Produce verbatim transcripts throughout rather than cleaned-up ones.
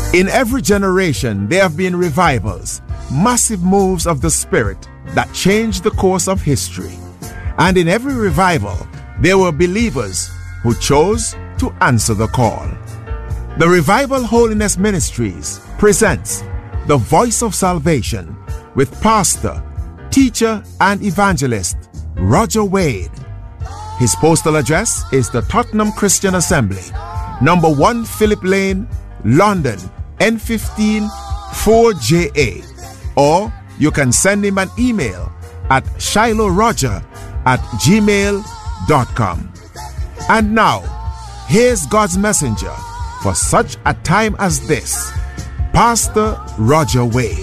In every generation, there have been revivals, massive moves of the Spirit that changed the course of history. And in every revival, there were believers who chose to answer the call. The Revival Holiness Ministries presents The Voice of Salvation with pastor, teacher, and evangelist Roger Wade. His postal address is the Tottenham Christian Assembly, number one Philip Lane, London, N fifteen four J A. Or you can send him an email at shiloroger at gmail dot com. And now, here's God's messenger for such a time as this, Pastor Roger Wade.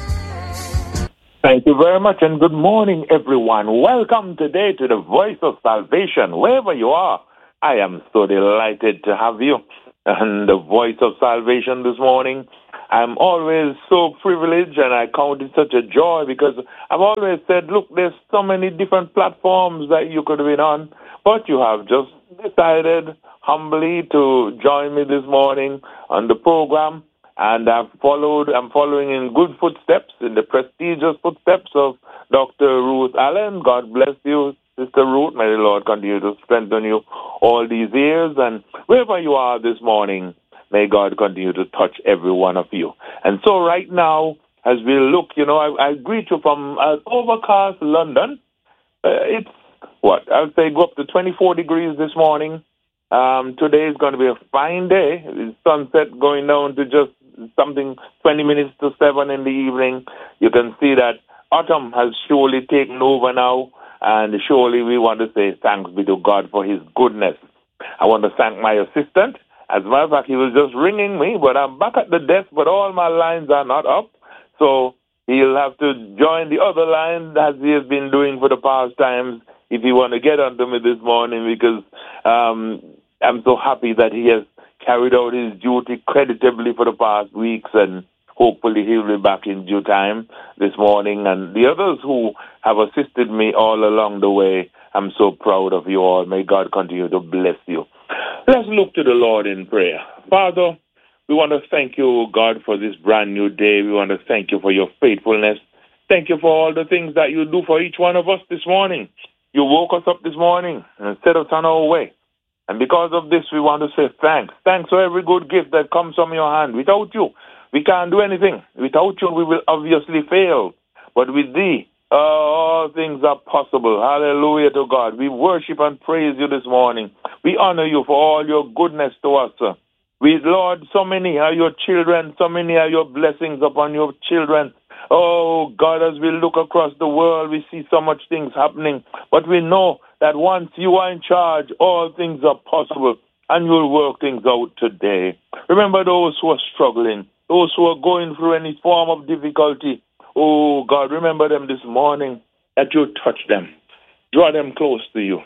Thank you very much, and good morning, everyone. Welcome today to the Voice of Salvation. Wherever you are, I am so delighted to have you and the Voice of Salvation this morning. I'm always so privileged, and I count it such a joy because I've always said, look, there's so many different platforms that you could have been on, but you have just decided humbly to join me this morning on the program. And I've followed, I'm following in good footsteps, in the prestigious footsteps of Doctor Ruth Allen. God bless you, Sister Ruth. May the Lord continue to strengthen you all these years. And wherever you are this morning, may God continue to touch every one of you. And so right now, as we look, you know, I, I greet you from uh, overcast London. Uh, it's, what, I would say go up to twenty-four degrees this morning. Um, today is going to be a fine day. It's sunset going down to just something twenty minutes to seven in the evening. You can see that autumn has surely taken over now, and surely we want to say thanks be to God for his goodness. I want to thank my assistant. As a matter of fact, he was just ringing me, but I'm back at the desk, but all my lines are not up. So he'll have to join the other line as he has been doing for the past times if he want to get onto me this morning, because um, I'm so happy that he has carried out his duty creditably for the past weeks, and hopefully he'll be back in due time this morning. And the others who have assisted me all along the way, I'm so proud of you all. May God continue to bless you. Let's look to the Lord in prayer. Father, we want to thank you, God, for this brand new day. We want to thank you for your faithfulness. Thank you for all the things that you do for each one of us this morning. You woke us up this morning and set us on our way. And because of this, we want to say thanks. Thanks for every good gift that comes from your hand. Without you, we can't do anything. Without you, we will obviously fail. But with thee, uh, all things are possible. Hallelujah to God. We worship and praise you this morning. We honor you for all your goodness to us. We, Lord, so many are your children. So many are your blessings upon your children. Oh, God, as we look across the world, we see so much things happening. But we know that once you are in charge, all things are possible, and you'll work things out today. Remember those who are struggling, those who are going through any form of difficulty. Oh, God, remember them this morning, that you touch them. Draw them close to you.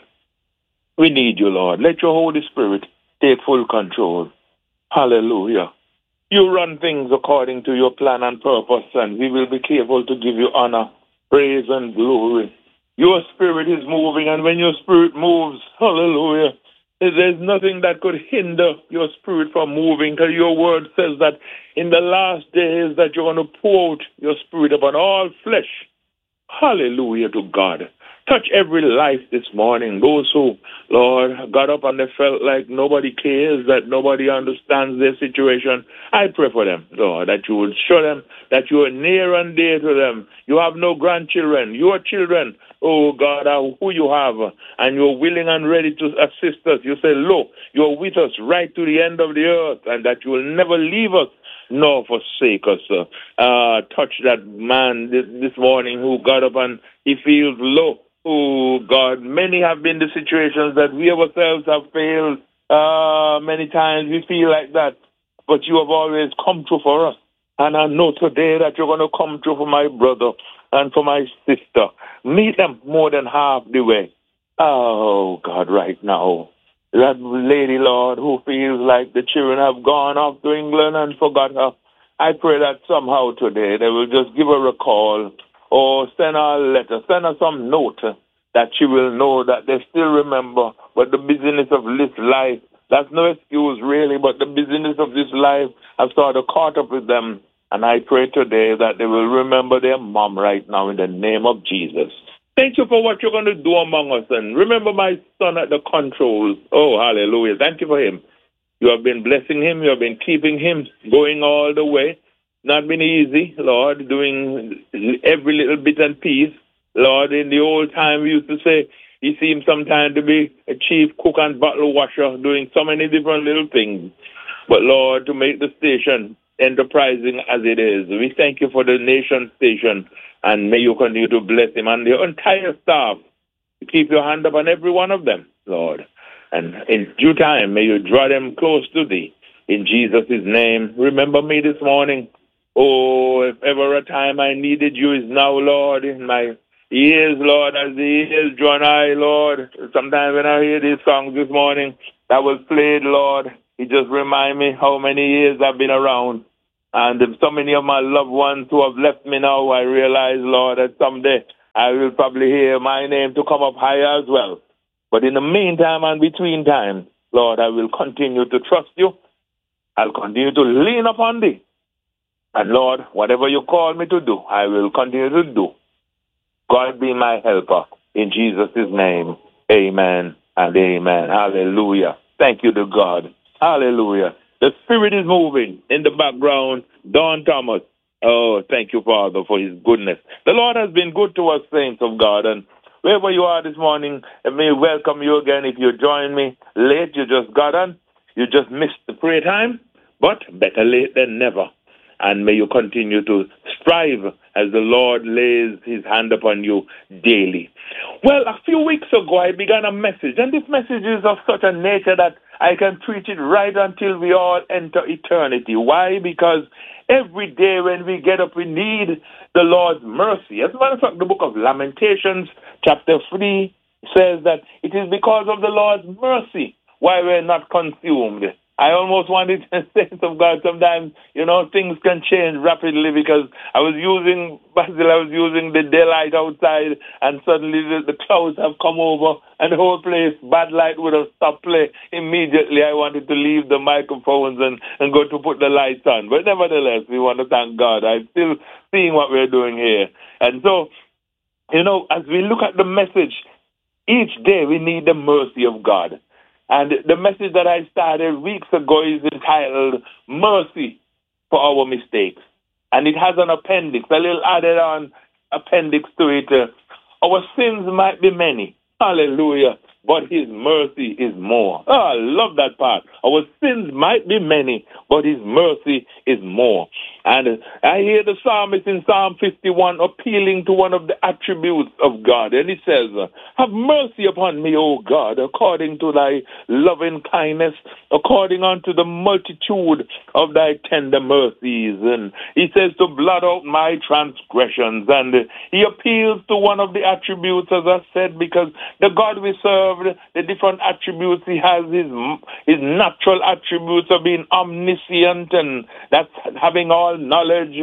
We need you, Lord. Let your Holy Spirit take full control. Hallelujah. You run things according to your plan and purpose, and we will be careful to give you honor, praise, and glory. Your spirit is moving, and when your spirit moves, hallelujah, there's nothing that could hinder your spirit from moving, because your word says that in the last days that you're going to pour out your spirit upon all flesh. Hallelujah to God. Touch every life this morning. Those who, Lord, got up and they felt like nobody cares, that nobody understands their situation. I pray for them, Lord, that you would show them that you are near and dear to them. You have no grandchildren. Your children, oh God, are who you have, and you're willing and ready to assist us. You say, look, you're with us right to the end of the earth, and that you will never leave us nor forsake us. Uh, touch that man this, this morning who got up and he feels low. Oh, God, many have been the situations that we ourselves have failed. Uh, many times we feel like that, but you have always come through for us. And I know today that you're going to come through for my brother and for my sister. Meet them more than half the way. Oh, God, right now. That lady, Lord, who feels like the children have gone off to England and forgot her. I pray that somehow today they will just give her a call or send her a letter, send her some note that she will know that they still remember, but the busyness of this life That's no excuse, really, but the busyness of this life has sort of caught up with them. And I pray today that they will remember their mom right now in the name of Jesus. Thank you for what you're going to do among us. And remember my son at the controls. Oh, hallelujah. Thank you for him. You have been blessing him. You have been keeping him going all the way. Not been easy, Lord, doing every little bit and piece. Lord, in the old time, we used to say he seemed sometimes to be a chief cook and bottle washer, doing so many different little things. But, Lord, to make the station enterprising as it is, we thank you for the nation station, and may you continue to bless him and the entire staff. Keep your hand upon every one of them, Lord. And in due time, may you draw them close to thee. In Jesus' name, remember me this morning. Oh, if ever a time I needed you is now, Lord, in my ears, Lord, as the ears draw nigh, Lord. Sometimes when I hear these songs this morning that was played, Lord, it just reminds me how many years I've been around. And so many of my loved ones who have left me now, I realize, Lord, that someday I will probably hear my name to come up higher as well. But in the meantime and between time, Lord, I will continue to trust you. I'll continue to lean upon thee. And Lord, whatever you call me to do, I will continue to do. God be my helper. In Jesus' name, amen and amen. Hallelujah. Thank you to God. Hallelujah. The Spirit is moving in the background. Don Thomas. Oh, thank you, Father, for his goodness. The Lord has been good to us, saints of God. And wherever you are this morning, let me welcome you again. If you join me late, you just got on. You just missed the prayer time. But better late than never. And may you continue to strive as the Lord lays his hand upon you daily. Well, a few weeks ago, I began a message, and this message is of such a nature that I can preach it right until we all enter eternity. Why? Because every day when we get up, we need the Lord's mercy. As a matter of fact, the book of Lamentations, chapter three, says that it is because of the Lord's mercy why we're not consumed. I almost wanted to say of God, sometimes, you know, things can change rapidly because I was using, Basil, I was using the daylight outside and suddenly the, the clouds have come over and the whole place, bad light would have stopped play. Immediately I wanted to leave the microphones and, and go to put the lights on. But nevertheless, we want to thank God. I'm still seeing what we're doing here. And so, you know, as we look at the message, each day we need the mercy of God. And the message that I started weeks ago is entitled Mercy for Our Mistakes. And it has an appendix, a little added on appendix to it. Uh, our sins might be many. Hallelujah. But his mercy is more. Oh, I love that part. Our sins might be many, but his mercy is more. And I hear the psalmist in Psalm fifty-one appealing to one of the attributes of God. And he says, have mercy upon me, O God, according to thy loving kindness, according unto the multitude of thy tender mercies. And he says to blot out my transgressions. And he appeals to one of the attributes, as I said, because the God we serve, the different attributes he has, his, his natural attributes of being omniscient, and that's having all knowledge.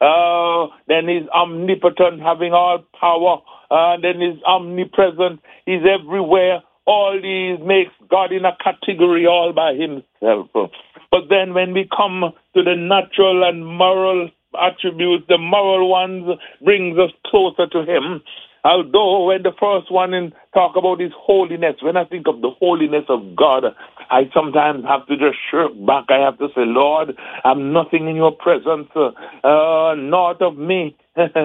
Uh, then he's omnipotent, having all power. Uh, then he's omnipresent. He's everywhere. All these makes God in a category all by himself. But then when we come to the natural and moral attributes, the moral ones brings us closer to him. Although when the first one in talk about his holiness, when I think of the holiness of God, I sometimes have to just shirk back. I have to say, Lord, I'm nothing in your presence, uh, uh, not of me,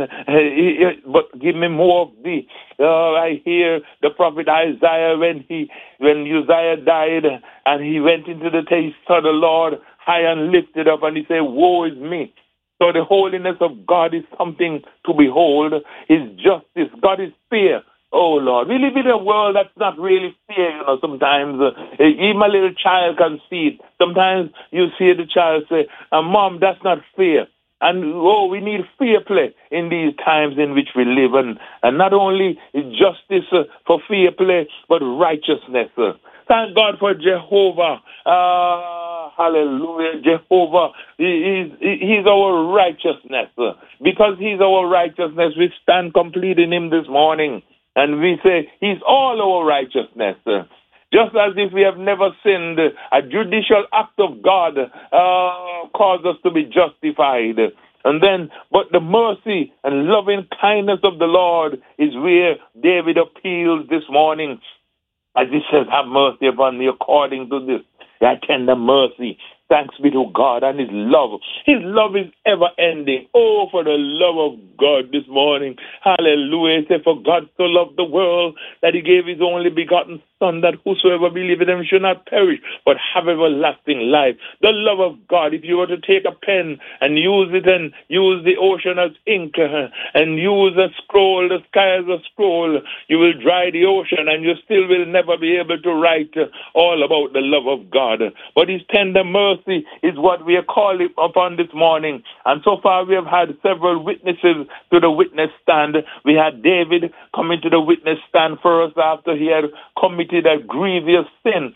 but give me more of thee. Uh, I hear the prophet Isaiah when he, when Uzziah died and he went into the taste of the Lord high and lifted up, and he said, woe is me. So the holiness of God is something to behold. His justice, God is fair. Oh, Lord, we live in a world that's not really fair, you know, sometimes. Uh, even a little child can see it. Sometimes you see the child say, uh, Mom, that's not fair. And, oh, we need fair play in these times in which we live. And, and not only justice uh, for fair play, but righteousness. Uh. Thank God for Jehovah. Uh, hallelujah. Jehovah, he, he's, he's our righteousness. Because he's our righteousness, we stand complete in him this morning. And we say, he's all our righteousness. Just as if we have never sinned, a judicial act of God uh, caused us to be justified. And then, but the mercy and loving kindness of the Lord is where David appeals this morning. As he says, have mercy upon me according to this, thy tender mercy. Thanks be to God and his love. His love is ever ending. Oh, for the love of God this morning. Hallelujah. He said, for God so loved the world that he gave his only begotten Son, that whosoever believeth in him should not perish, but have everlasting life. The love of God, if you were to take a pen and use it and use the ocean as ink uh, and use a scroll, the sky as a scroll, you will dry the ocean and you still will never be able to write uh, all about the love of God. But his tender mercy is what we are calling upon this morning. And so far we have had several witnesses to the witness stand. We had David coming to the witness stand for us after he had committed a grievous sin.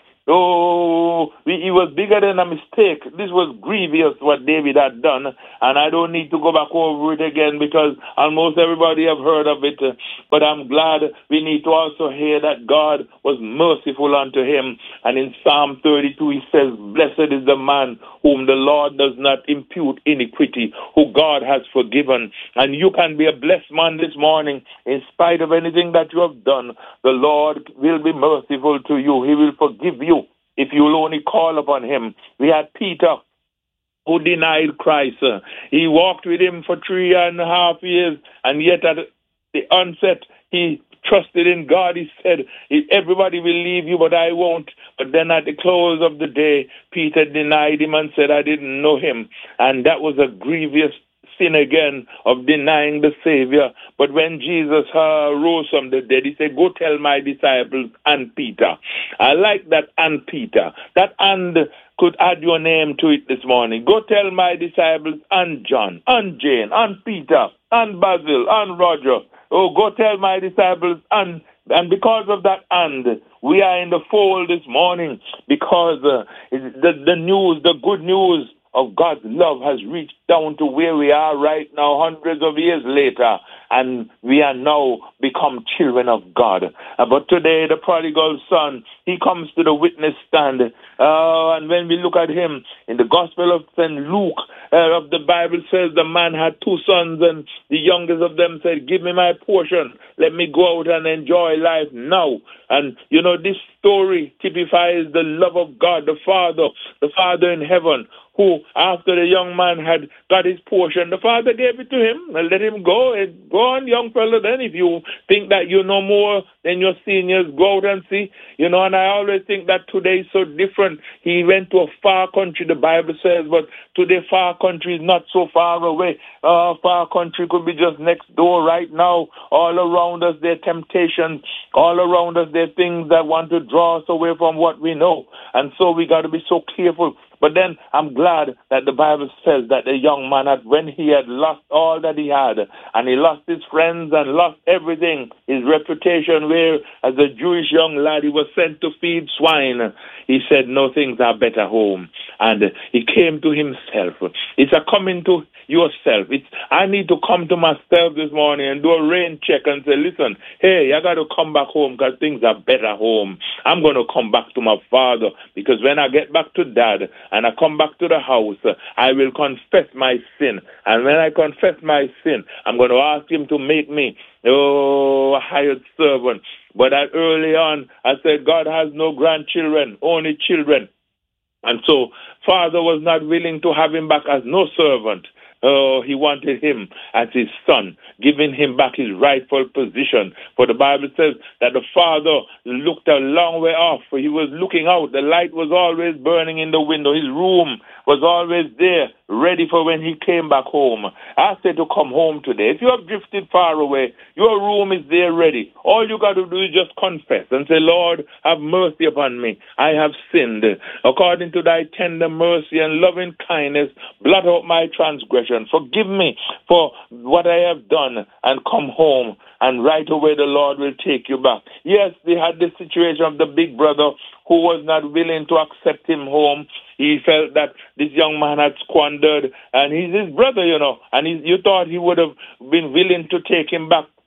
Oh, he was bigger than a mistake. This was grievous what David had done, and I don't need to go back over it again because almost everybody have heard of it. But I'm glad we need to also hear that God was merciful unto him. And in Psalm thirty-two, he says, blessed is the man whom the Lord does not impute iniquity, who God has forgiven. And you can be a blessed man this morning in spite of anything that you have done. The Lord will be merciful to you. He will forgive you if you will only call upon him. We had Peter, who denied Christ. He walked with him for three and a half years, and yet at the onset, he trusted in God. He said, everybody will leave you, but I won't. But then at the close of the day, Peter denied him and said, I didn't know him. And that was a grievous sin again of denying the Savior. But when Jesus uh, rose from the dead, he said, go tell my disciples and Peter. I like that and Peter. That and could add your name to it this morning. Go tell my disciples and John, and Jane, and Peter, and Basil, and Roger. Oh, go tell my disciples and And because of that, and we are in the fold this morning because uh, the, the news, the good news of God's love has reached down to where we are right now, hundreds of years later, and we are now become children of God. Uh, but today, the prodigal son, he comes to the witness stand, uh, and when we look at him in the Gospel of Saint Luke, uh, of the Bible says the man had two sons, and the youngest of them said, give me my portion, let me go out and enjoy life now. And, you know, this story typifies the love of God, the Father, the Father in heaven, who, after the young man had got his portion, the father gave it to him and let him go. And go on, young fellow, then if you think that you know more than your seniors, go out and see. You know, and I always think that today is so different. He went to a far country, the Bible says, but today far country is not so far away. Uh, far country could be just next door right now. All around us, there are temptations. All around us, there are things that want to draw us away from what we know. And so we got to be so careful. But then I'm glad that the Bible says that the young man, had, when he had lost all that he had, and he lost his friends and lost everything, his reputation, where as a Jewish young lad he was sent to feed swine, he said, no, things are better home. And he came to himself. It's a coming to yourself. It's I need to come to myself this morning and do a rain check and say, listen, hey, I got to come back home because things are better home. I'm going to come back to my father because when I get back to dad, and I come back to the house, I will confess my sin. And when I confess my sin, I'm going to ask him to make me, oh, a hired servant. But that early on, I said, God has no grandchildren, only children. And so, father was not willing to have him back as no servant. Oh, he wanted him as his son, giving him back his rightful position. For the Bible says that the father looked a long way off. He was looking out. The light was always burning in the window. His room was always there, ready for when he came back home. I said to come home today. If you have drifted far away, your room is there ready. All you got to do is just confess and say, Lord, have mercy upon me. I have sinned. According to thy tender mercy and loving kindness, blot out my transgression. Forgive me for what I have done, and come home, and right away the Lord will take you back. Yes, they had the situation of the big brother who was not willing to accept him home. He felt that this young man had squandered, and he's his brother, you know, and he, you thought he would have been willing to take him back.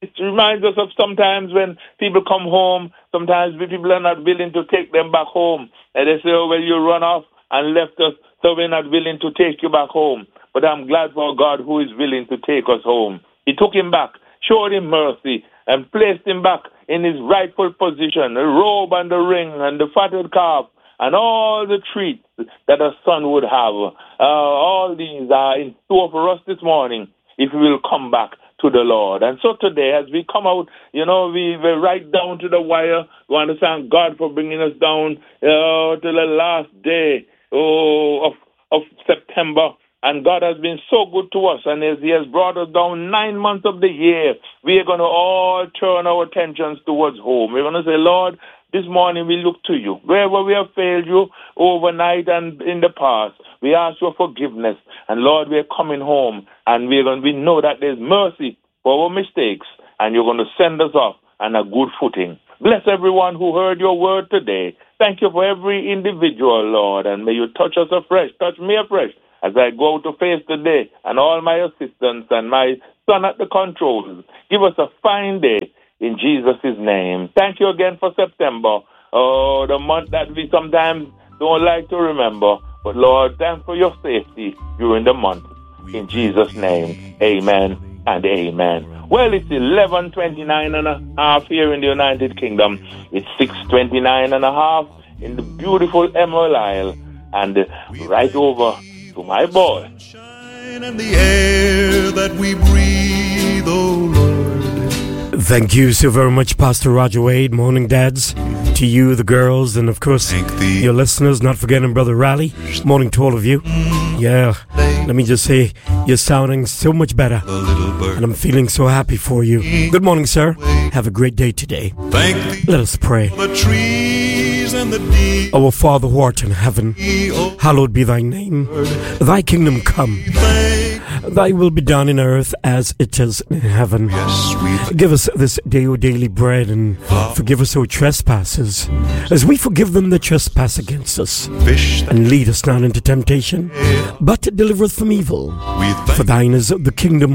It reminds us of sometimes when people come home, sometimes people are not willing to take them back home. And they say, oh, well, you run off and left us, so we're not willing to take you back home. But I'm glad for God who is willing to take us home. He took him back, showed him mercy, and placed him back in his rightful position, the robe and the ring and the fatted calf and all the treats that a son would have. Uh, all these are in store for us this morning if we will come back to the Lord. And so today, as we come out, you know, we were right down to the wire. We want to thank God for bringing us down uh, to the last day oh, of, of September. And God has been so good to us. And as he has brought us down nine months of the year, we are going to all turn our attentions towards home. We're going to say, Lord, this morning we look to you. Wherever we have failed you overnight and in the past, we ask for forgiveness. And Lord, we're coming home. And we're going to, we know that there's mercy for our mistakes. And you're going to send us off on a good footing. Bless everyone who heard your word today. Thank you for every individual, Lord. And may you touch us afresh. Touch me afresh as I go to face the day, and all my assistants and my son at the controls. Give us a fine day in Jesus' name. Thank you again for September, oh, the month that we sometimes don't like to remember. But Lord, thanks for your safety during the month. In Jesus' name, amen and amen. Well, it's eleven twenty-nine and a half here in the United Kingdom. It's six twenty-nine and a half in the beautiful Emerald Isle. And uh, right over to my boy. And the air that we breathe, oh Lord. Thank you so very much, Pastor Roger Wade. Morning, dads. To you, the girls, and of course, your listeners, not forgetting Brother Raleigh. Morning to all of you. Yeah, let me just say, you're sounding so much better, and I'm feeling so happy for you. Good morning, sir. Have a great day today. Let us pray. Our Father who art in heaven, hallowed be thy name. Thy kingdom come. Thy will be done in earth as it is in heaven. Give us this day our daily bread, and forgive us our trespasses, as we forgive them that trespass against us. And lead us not into temptation, but deliver us from evil. For thine is the kingdom,